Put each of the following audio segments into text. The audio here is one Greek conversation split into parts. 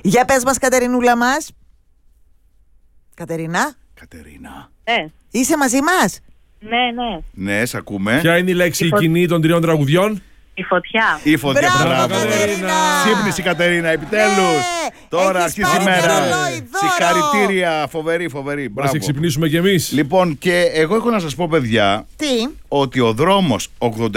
Για πες μας, Κατερινούλα μας. Κατερίνα. Είσαι μαζί μας? Ναι. Ναι, σ' ακούμε. Ποια είναι η λέξη η κοινή των 3 τραγουδιών? Η φωτιά. Η φωτιά. Μπράβο, Μπράβο. Κατερίνα. Ξύπνησε η Κατερίνα, επιτέλους. Ναι. Τώρα Έχεις αρχίζει η πάρει μέρα. το ρολόι, δώρο. Συγχαρητήρια, φοβερή. Να Μπράβο. σε ξυπνήσουμε κι εμείς. Λοιπόν, και εγώ έχω να σας πω, παιδιά, Τι? ότι ο δρόμος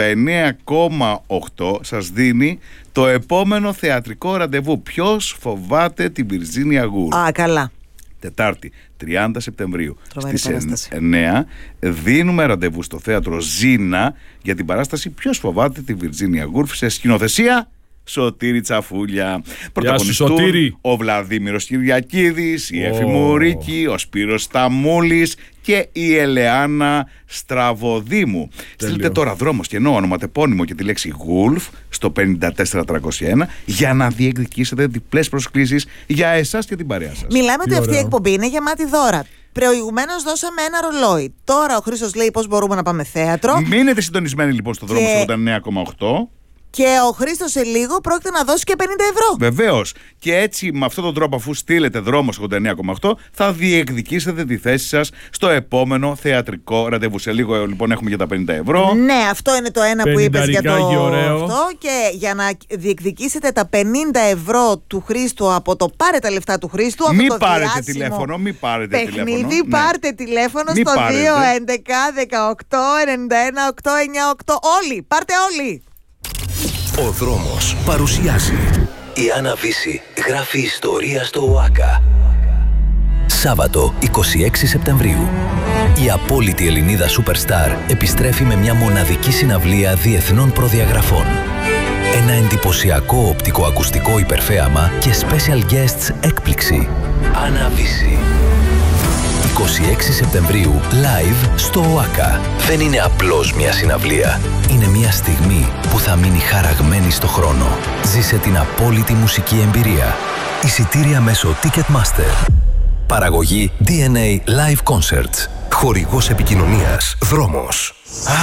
89,8 σας δίνει το επόμενο θεατρικό ραντεβού. Ποιος φοβάται την Βιρζίνια Γουλφ? Α, καλά. Τετάρτη, 30 Σεπτεμβρίου Τρομερή στις παράσταση. 9 δίνουμε ραντεβού στο θέατρο Ζήνα για την παράσταση «Ποιος φοβάται τη Βιρζίνια Γουλφ» σε σκηνοθεσία Σωτήρη Τσαφούλια. Πρωταγωνιστούν Σωτήρη. ο Βλαδίμηρος Κυριακίδης, η Εφη Μουρίκη, ο Σπύρος Σταμούλης και η Ελεάνα Στραβοδήμου. Στείλτε τώρα δρόμος και ενώ ονοματεπώνυμο και τη λέξη Γουλφ στο 54301 για να διεκδικήσετε διπλές προσκλήσεις για εσάς και την παρέα σας. Μιλάμε ότι αυτή η ωραίο. εκπομπή είναι γεμάτη δώρα. Προηγουμένως δώσαμε ένα ρολόι. Τώρα ο Χρήστος λέει πώς μπορούμε να πάμε θέατρο. Μείνετε συντονισμένοι λοιπόν στο δρόμο 89,8. Και ο Χρήστος σε λίγο πρόκειται να δώσει και 50 ευρώ. Βεβαίως. Και έτσι με αυτόν τον τρόπο, αφού στείλετε δρόμος 89,8, θα διεκδικήσετε τη θέση σας στο επόμενο θεατρικό ραντεβού. Σε λίγο λοιπόν έχουμε για τα 50 ευρώ. Ναι, αυτό είναι το ένα που είπες για το Πενηνταρικάκι, ωραίο. αυτό. Και για να διεκδικήσετε τα 50 ευρώ του Χρήστου από το πάρε τα λεφτά του Χρήστου, από Μην το πάρετε διάσημο τηλέφωνο, μην πάρετε τηλέφωνο. παιχνίδι, Ναι. πάρτε τηλέφωνο Μην στο πάρετε. 211-18-91-898. Όλοι, πάρτε όλοι. Ο δρόμος παρουσιάζει. Η Άννα Βύση γράφει ιστορία στο ΟΑΚΑ. Σάββατο 26 Σεπτεμβρίου. Η απόλυτη Ελληνίδα Superstar επιστρέφει με μια μοναδική συναυλία διεθνών προδιαγραφών. Ένα εντυπωσιακό οπτικοακουστικό υπερθέαμα και special guests έκπληξη. Άννα Βύση. 26 Σεπτεμβρίου, live στο ΟΑΚΑ. Δεν είναι απλώς μια συναυλία. Είναι μια στιγμή που θα μείνει χαραγμένη στο χρόνο. Ζήσε την απόλυτη μουσική εμπειρία. Εισιτήρια μέσω Ticketmaster. Παραγωγή DNA Live Concerts. Χορηγός επικοινωνίας Δρόμος.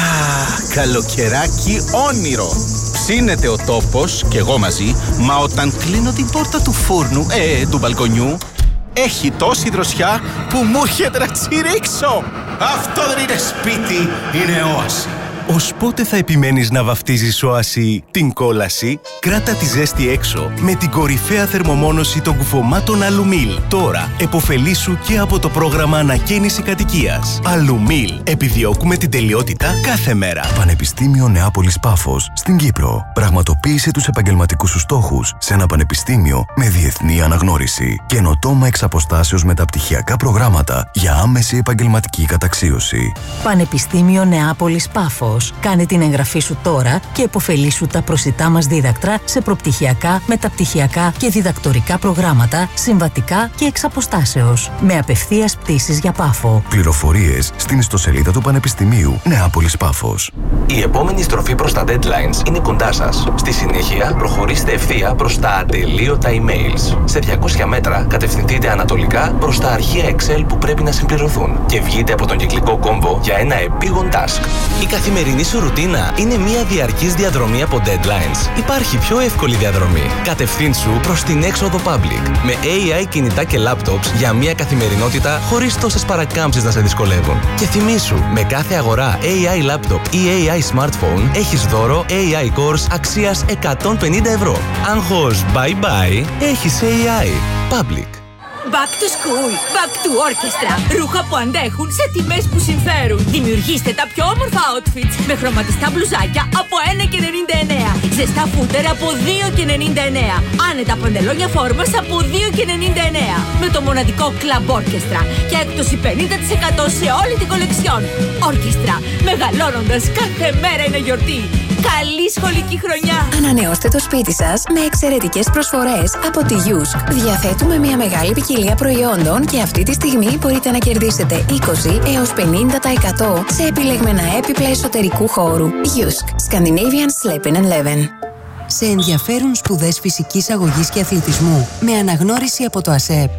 Καλοκαιράκι όνειρο. Ψήνεται ο τόπος και εγώ μαζί, μα όταν κλείνω την πόρτα του φούρνου, του μπαλκονιού, έχει τόση δροσιά που μου έρχεται να τσιρίξω. Αυτό δεν είναι σπίτι, είναι όαση. Ως πότε θα επιμένεις να βαφτίζεις όαση την κόλαση? Κράτα τη ζέστη έξω με την κορυφαία θερμομόνωση των κουφωμάτων Αλουμίλ. Τώρα επωφελήσου και από το πρόγραμμα ανακαίνιση κατοικίας. Αλουμίλ. Επιδιώκουμε την τελειότητα κάθε μέρα. Πανεπιστήμιο Νεάπολης Πάφος στην Κύπρο. Πραγματοποίησε τους επαγγελματικούς σου στόχους σε ένα πανεπιστήμιο με διεθνή αναγνώριση. Καινοτόμα εξ αποστάσεως μεταπτυχιακά προγράμματα για άμεση επαγγελματική καταξίωση. Πανεπιστήμιο Νεάπολης Πάφος. Κάνε την εγγραφή σου τώρα και επωφελήσου τα προσιτά μας δίδακτρα σε προπτυχιακά, μεταπτυχιακά και διδακτορικά προγράμματα, συμβατικά και εξ αποστάσεως. Με απευθείας πτήσεις για Πάφο. Πληροφορίες στην ιστοσελίδα του Πανεπιστημίου Νεάπολης Πάφος. Η επόμενη στροφή προς τα deadlines είναι κοντά σας. Στη συνέχεια, προχωρήστε ευθεία προς τα ατελείωτα emails. Σε 200 μέτρα, κατευθυνθείτε ανατολικά προς τα αρχεία Excel που πρέπει να συμπληρωθούν και βγείτε από τον κυκλικό κόμβο για ένα επίγον task. Η καθημερινή σου ρουτίνα είναι μια διαρκής διαδρομή από deadlines. Υπάρχει πιο εύκολη διαδρομή. Κατευθύνσου προς την έξοδο public. Με AI κινητά και laptops για μια καθημερινότητα χωρίς τόσες παρακάμψεις να σε δυσκολεύουν. Και θυμήσου, με κάθε αγορά AI laptop ή AI smartphone έχεις δώρο AI course αξίας 150 ευρώ. Άγχος bye bye, έχεις AI. Public. Back to school, back to orchestra. Ρούχα που αντέχουν σε τιμές που συμφέρουν. Δημιουργήστε τα πιο όμορφα outfits με χρωματιστά μπλουζάκια από 1,99. Ζεστά φούτερ από 2,99. Άνετα παντελόνια φόρμας από 2,99. Με το μοναδικό Club Orchestra και έκπτωση 50% σε όλη την κολεξιόν. Orchestra, μεγαλώνοντας κάθε μέρα είναι γιορτή. Καλή σχολική χρονιά! Ανανεώστε το σπίτι σας με εξαιρετικές προσφορές από τη Yusk. Διαθέτουμε μια μεγάλη ποικιλία προϊόντων και αυτή τη στιγμή μπορείτε να κερδίσετε 20 έως 50% σε επιλεγμένα έπιπλα εσωτερικού χώρου. Yusk. Scandinavian Slepen & Leven. Σε ενδιαφέρουν σπουδές φυσικής αγωγής και αθλητισμού με αναγνώριση από το ΑΣΕΠ.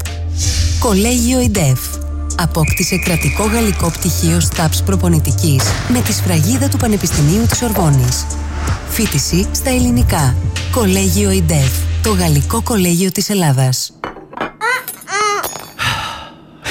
Κολέγιο ΙΝΤΕΦ. Απόκτησε κρατικό γαλλικό πτυχίο ΣΤΑΠΣ προπονητικής με τη σφραγίδα του Πανεπιστημίου της Σορβόνης. Φοιτηση στα ελληνικά. Κολέγιο ΙΝΤΕΦ. Το Γαλλικό Κολέγιο της Ελλάδας.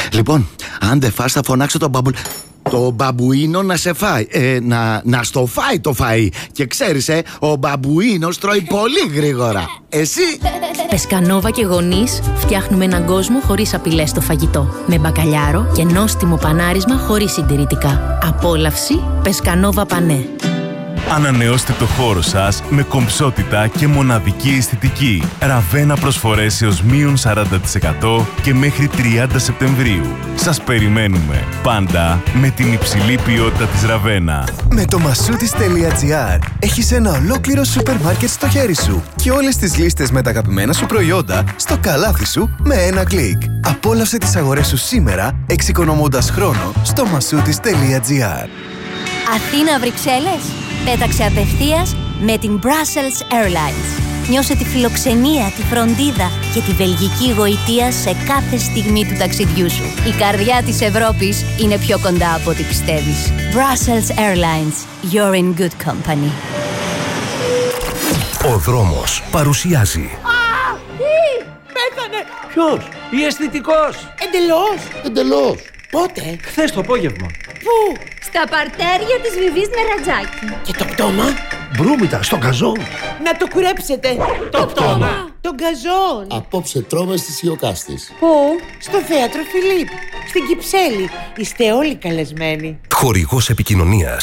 Λοιπόν, αν δεν φας θα φωνάξω το μπαμπουίνο να σε φάει. Να στο φάει το φαΐ. Και ξέρεις, ο μπαμπουίνος τρώει πολύ γρήγορα. Εσύ? Πεσκανόβα και γονείς φτιάχνουμε έναν κόσμο χωρίς απειλές στο φαγητό. Με μπακαλιάρο και νόστιμο πανάρισμα χωρίς συντηρητικά. Απόλαυση Πεσκανόβα Πανέ. Ανανεώστε το χώρο σας με κομψότητα και μοναδική αισθητική. Ραβένα προσφορές έως μείον 40% και μέχρι 30 Σεπτεμβρίου. Σας περιμένουμε πάντα με την υψηλή ποιότητα της Ραβένα. Με το masoutis.gr έχεις ένα ολόκληρο σούπερ μάρκετ στο χέρι σου και όλες τις λίστες με τα αγαπημένα σου προϊόντα στο καλάθι σου με ένα κλικ. Απόλαυσε τις αγορές σου σήμερα εξοικονομώντας χρόνο στο masoutis.gr. Αθήνα Βρυξέλλες. Πέταξε απευθείας με την Brussels Airlines. Νιώσε τη φιλοξενία, τη φροντίδα και τη βελγική γοητεία σε κάθε στιγμή του ταξιδιού σου. Η καρδιά της Ευρώπης είναι πιο κοντά από ό,τι πιστεύεις. Brussels Airlines. You're in good company. Ο δρόμος παρουσιάζει. Τι! Πέθανε! Ποιος? Η αισθητικός! Εντελώς! Πότε? Χθες το απόγευμα. Πού? Στα παρτέρια της Βιβής Νερατζάκη. Και το πτώμα? Μπρούμητα, στον καζόν. Να το κουρέψετε. Το πτώμα. Τον καζόν. Απόψε τρώμε στις Ιωκάστης. Πού? Στο θέατρο Φιλίπ. Στην Κυψέλη. Είστε όλοι καλεσμένοι. Χορηγός επικοινωνίας